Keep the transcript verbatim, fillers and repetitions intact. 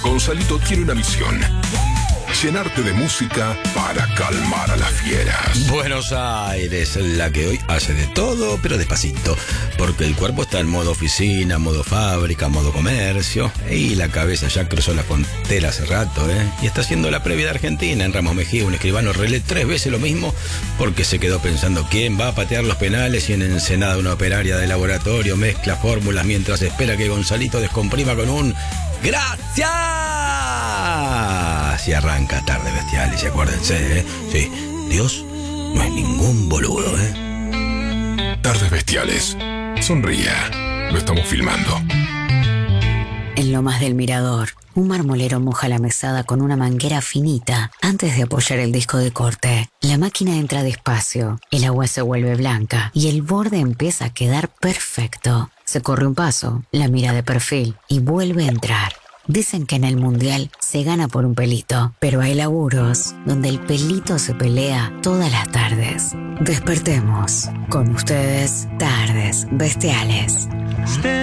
Gonzalito tiene una misión: llenarte de música para calmar a las fieras. Buenos Aires, la que hoy hace de todo, pero despacito, porque el cuerpo está en modo oficina, modo fábrica, modo comercio, y la cabeza ya cruzó la frontera hace rato, ¿eh? Y está haciendo la previa de Argentina. En Ramos Mejía, un escribano relé tres veces lo mismo, porque se quedó pensando quién va a patear los penales, y en Ensenada una operaria de laboratorio mezcla fórmulas mientras espera que Gonzalito descomprima con un ¡gracias! Y arranca Tardes Bestiales, y acuérdense, ¿eh? Sí, Dios no es ningún boludo, ¿eh? Tardes Bestiales. Sonría. Lo estamos filmando. En Lomas del Mirador, un marmolero moja la mesada con una manguera finita antes de apoyar el disco de corte. La máquina entra despacio, el agua se vuelve blanca y el borde empieza a quedar perfecto. Se corre un paso, la mira de perfil y vuelve a entrar. Dicen que en el mundial se gana por un pelito, pero hay laburos donde el pelito se pelea todas las tardes. Despertemos. Con ustedes, Tardes Bestiales.